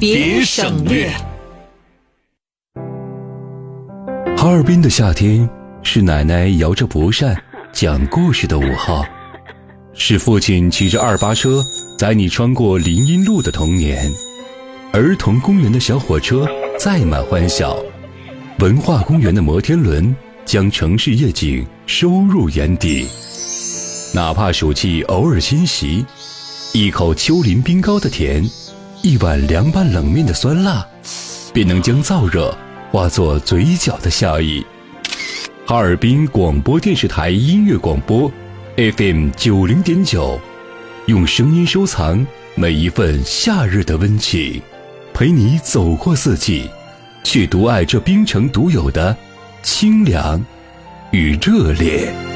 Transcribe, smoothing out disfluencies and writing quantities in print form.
别省略。 哈尔滨的夏天是奶奶摇着蒲扇讲故事的午后，是父亲骑着288车载你穿过林荫路的童年，儿童公园的小火车载满欢笑，文化公园的摩天轮将城市夜景收入眼底。哪怕暑气偶尔侵袭，一口丘陵冰糕的甜，一碗凉拌冷面的酸辣，便能将燥热化作嘴角的笑意。哈尔滨广播电视台音乐广播 FM90.9，用声音收藏每一份夏日的温情，陪你走过四季，去独爱这冰城独有的清凉与热烈。